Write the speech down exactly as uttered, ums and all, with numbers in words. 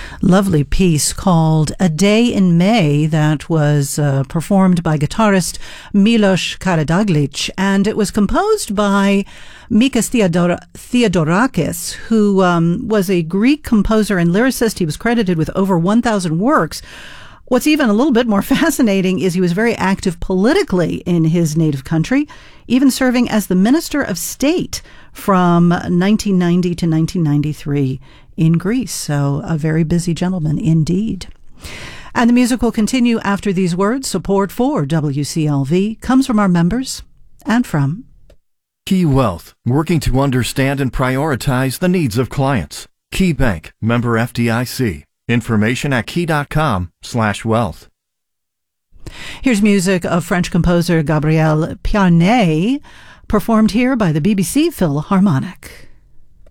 Lovely piece called A Day in May that was uh, performed by guitarist Milos Karadzic, and it was composed by Mikis Theodor- Theodorakis, who um, was a Greek composer and lyricist. He was credited with over one thousand works. What's even a little bit more fascinating is he was very active politically in his native country, even serving as the Minister of State from nineteen ninety to nineteen ninety-three in Greece. So a very busy gentleman indeed. And the music will continue after these words. Support for W C L V comes from our members and from Key Wealth, working to understand and prioritize the needs of clients. Key Bank, member F D I C. Information at key.com slash wealth. Here's music of French composer Gabriel Piarnet, performed here by the B B C Philharmonic.